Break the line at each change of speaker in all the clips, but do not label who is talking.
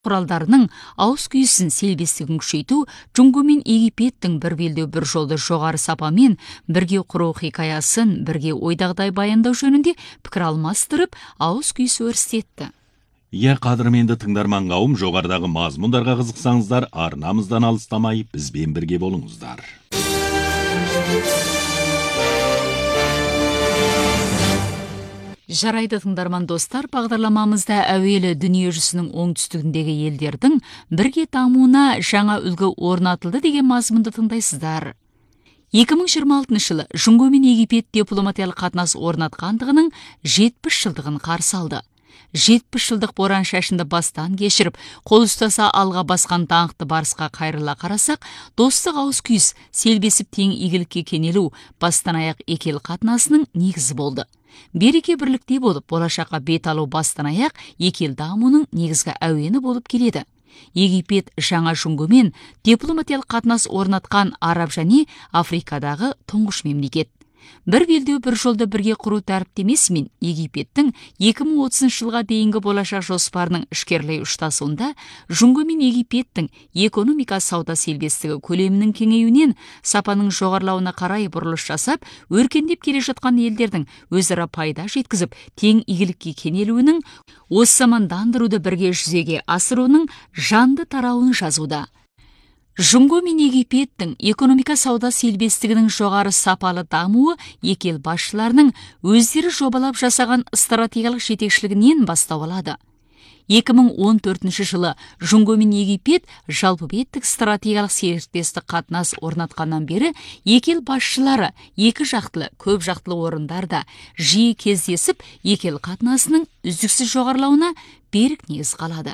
құралдарының ауыз күйісін селбестігін күшейту, Жұңго мен Египеттің бір белдеу бір жолды жоғары сапамен бірге құру хикаясын бірге ойдағыдай баяндау жөнінде пікір алмастырып, ауыз күйісі өрістетті.
Қадірменді тыңдарман қауым, жоғарыдағы мазмұндарға қызықсаңыздар, арнамыздан алыстамай бізбен бірге болыңыздар.
Жарайды тыңдарман достар, бағдарламамызда әуелі дүние жүзінің оңтүстігіндегі елдердің бірге дамуына жаңа үлгі орнатылды деген мазмұнды тыңдайсыздар. 2026 жылы Жұңго мен Египет дипломатиялық қатынас орнатқандығының 70 жылдығын қарсы алды. 70 жылдық боран шашынды бастан кешіріп, қол ұстаса алға басқан даңқты барысқа қайрыла қарасақ, достық ауыз күйіс, селбесіп тең игілікке кенелу, бастан аяқ екі ел қатынасының негізі болды. Береке бірлікте болып, болашаққа бет алу бастан аяқ екі ел дамуының негізгі әуені болып келеді. Египет жаңа Жұңгомен дипломатиялық қатынас орнатқан Араб және Африкадағы тұңғыш мемлекет. Бір белдеу бір жолды бірге құру тәріптемесімен Египеттің 2030 жылға дейінгі болашақ жоспарының ішкерлей ұштасуында Жұңго мен Египеттің экономика сауда селбестігі көлемінің кеңеюінен сапаның жоғарылауына қарай бұрылыш жасап, өркендеп келе жатқан елдердің өзара пайда жеткізіп, тең игілікке кенелуінің, осы замандандыруды бірге жүзеге асыруының жанды тарауын жазуда. Жұңго мен Египеттің экономика сауда селбестігінің жоғары сапалы дамуы екі ел басшыларының өздері жобалап жасаған стратегиялық жетекшілігінен бастау алады. 2014 жылы Жұңго мен Египет жалпы беттік стратегиялық серіктестік қатынас орнатқаннан бері екі ел басшылары екі жақтылы, көп жақтылы орындарда жиі кездесіп, екі ел қатынасының үздіксіз жоғарылауына берік негіз қалады.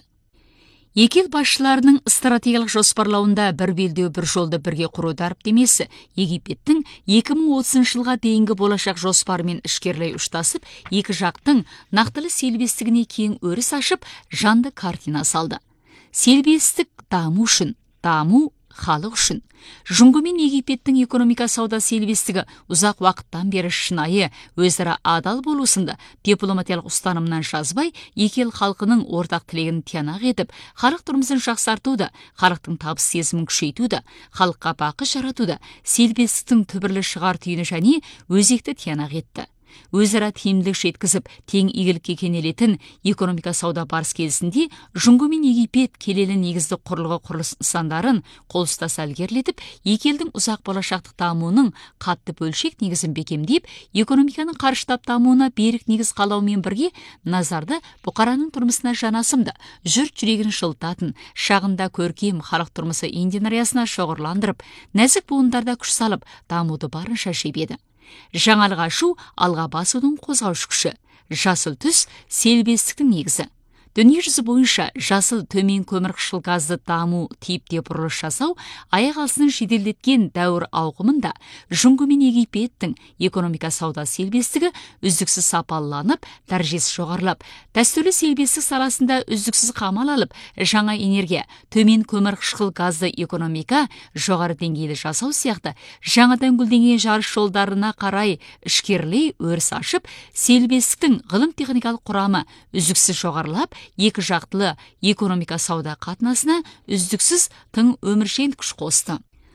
Екі ел басшыларының стратегиялық жоспарлауында бір белдеу бір жолды бірге құру дәріптемесі Египеттің 2030 жылға дейінгі болашақ жоспарымен ішкерлей ұштасып, екі жақтың нақтылы селбестігіне кең өріс ашып, жанды картина салды. Селбестік даму үшін, даму халық үшін. Жұңго мен Египеттің экономика сауда селбестігі ұзақ уақыттан бері шынайы, өзара адал болусында дипломатиялық ұстанымнан жазбай, екі ел халқының ортақ тілегін тиянақ етіп, халық тұрмысын жақсартуды, халықтың табыс сезімін күшейтуді, халыққа бақыт жаратуды, селбестіктің түбірлі шығар түйіні және өзекті тиянақ етті. Өзара тиімділік жеткізіп, тең игілікке кенелетін экономика сауда барыс келісінде Жұңго мен Египет келелі негізді құрылғы құрылыс нысандарын қол ұстаса ілгерілетіп, екі елдің ұзақ болашақтық дамуының қатты бөлшек негізін бекемдеп, экономиканың қарыштап дамуына берік негіз қалаумен бірге назарды бұқараның тұрмысына жанасымды, жұрт жүрегін жылытатын, шағында көркем халық тұрмысы инденариясына шоғырландырып, нәзік буындарда күш салып, дамуды барынша жебеді. Жаңалық ашу алға басудың қозғаушы күші, жасыл түс селбестіктің негізі. Дүние жүзі бойынша жасыл төмен көмірқышқыл газды даму типте бұрылыш жасау аяқ алысының жеделдеткен дәуір ауқымында Жұңго мен Египеттің экономика сауда селбестігі үздіксіз сапаланып, дәрежесі жоғарылап, дәстүрлі селбестік саласында үздіксіз қамал алып, жаңа энергия, төмен көмірқышқыл газды экономика, жоғары деңгейлі жасау сияқты жаңадан гүлденген жарыс жолдарына қарай ішкерлей өріс ашып, селбестіктің ғылым техникалық құрамы үздіксіз жоғарылап, екі жақтылы экономика сауда қатынасына үздіксіз тың өміршең күш қосты.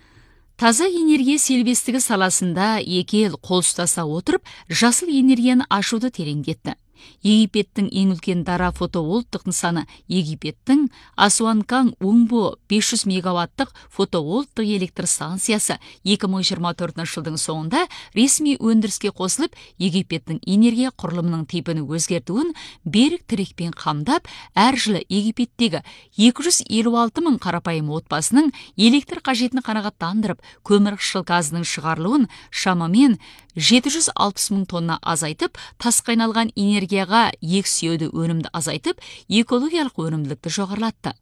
Таза энергия селбестігі саласында екі ел қол ұстаса отырып, жасыл энергияны ашуды тереңдетті. Египеттің ең үлкен дара фотоволттық нысаны Египеттің Асуанкан Умбо 500 мегаваттық фотоволттық электр станциясы 2024 жылдың соңында ресми өндіріске қосылып, Египеттің энергия құрылымының типін өзгертуін берік тірекпен қамдап, әр жылы Египеттегі 256 мың қарапайым отбасының электр қажетін қанағаттандырып, көмірқышқыл газының шығарылуын шамамен 760 мың тонна азайтып, тасқа айналған энергияға ексүйеді өнімді азайтып, экологиялық өнімділікті жоғарылатты.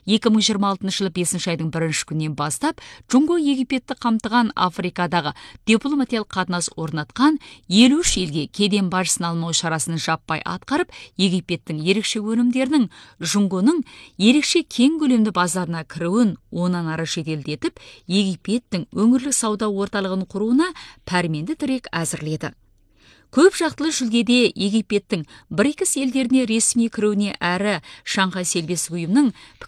2026 жылы 5 айдың 1 күннен бастап, Жұңго Египетті қамтыған Африкадағы дипломатиялық қатынас орнатқан 53 елге кеден бажысын алмау шарасын жаппай атқарып, Египеттің ерекше өнімдерінің Жұңгоның ерекше кең көлемді базарына кіруін онан ары жеделдетіп, Египеттің өңірлік сауда орталығын құруына пәрменді тірек әзірледі. Көп жақтылы жүлдеде Египеттің BRICS елдеріне ресми кіруіне әрі Шанхай Селбес ұйымның